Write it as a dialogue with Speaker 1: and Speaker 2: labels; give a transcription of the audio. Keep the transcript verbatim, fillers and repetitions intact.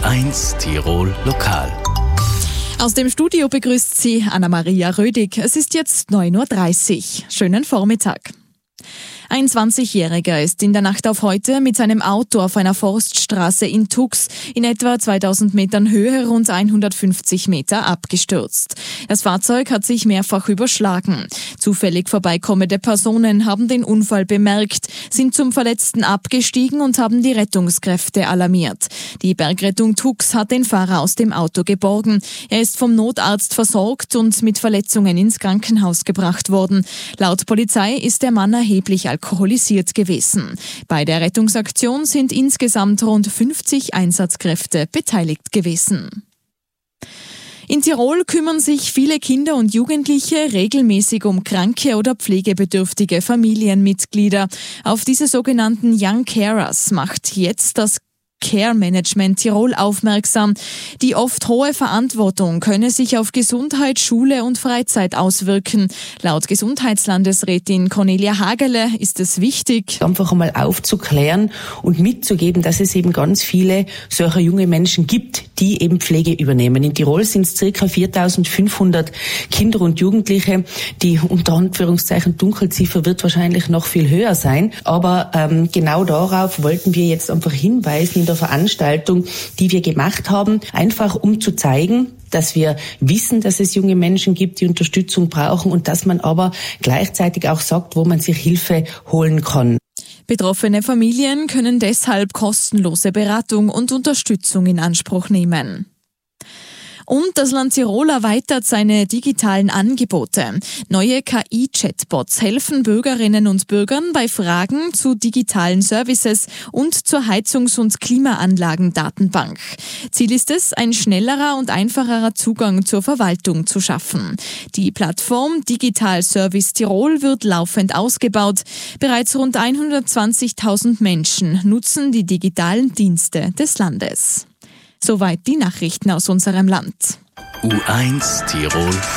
Speaker 1: eins Tirol Lokal.
Speaker 2: Aus dem Studio begrüßt Sie Anna-Maria Rödig. Es ist jetzt neun Uhr dreißig. Schönen Vormittag. Ein zwanzigjähriger ist in der Nacht auf heute mit seinem Auto auf einer Forststraße in Tux in etwa zweitausend Metern Höhe rund hundertfünfzig Meter abgestürzt. Das Fahrzeug hat sich mehrfach überschlagen. Zufällig vorbeikommende Personen haben den Unfall bemerkt, sind zum Verletzten abgestiegen und haben die Rettungskräfte alarmiert. Die Bergrettung Tux hat den Fahrer aus dem Auto geborgen. Er ist vom Notarzt versorgt und mit Verletzungen ins Krankenhaus gebracht worden. Laut Polizei ist der Mann erheblich alkoholisiert gewesen. Bei der Rettungsaktion sind insgesamt rund fünfzig Einsatzkräfte beteiligt gewesen. In Tirol kümmern sich viele Kinder und Jugendliche regelmäßig um kranke oder pflegebedürftige Familienmitglieder. Auf diese sogenannten Young Carers macht jetzt das Care Management Tirol aufmerksam. Die oft hohe Verantwortung könne sich auf Gesundheit, Schule und Freizeit auswirken. Laut Gesundheitslandesrätin Cornelia Hagele ist es wichtig,
Speaker 3: einfach einmal aufzuklären und mitzugeben, dass es eben ganz viele solcher junge Menschen gibt, die eben Pflege übernehmen. In Tirol sind es ca. viertausendfünfhundert Kinder und Jugendliche. Die unter Anführungszeichen Dunkelziffer wird wahrscheinlich noch viel höher sein. Aber ähm, genau darauf wollten wir jetzt einfach hinweisen in der Veranstaltung, die wir gemacht haben, einfach um zu zeigen, dass wir wissen, dass es junge Menschen gibt, die Unterstützung brauchen und dass man aber gleichzeitig auch sagt, wo man sich Hilfe holen kann.
Speaker 2: Betroffene Familien können deshalb kostenlose Beratung und Unterstützung in Anspruch nehmen. Und das Land Tirol erweitert seine digitalen Angebote. Neue K I-Chatbots helfen Bürgerinnen und Bürgern bei Fragen zu digitalen Services und zur Heizungs- und Klimaanlagendatenbank. Ziel ist es, ein schnellerer und einfacherer Zugang zur Verwaltung zu schaffen. Die Plattform Digital Service Tirol wird laufend ausgebaut. Bereits rund hundertzwanzigtausend Menschen nutzen die digitalen Dienste des Landes. Soweit die Nachrichten aus unserem Land.
Speaker 1: U eins Tirol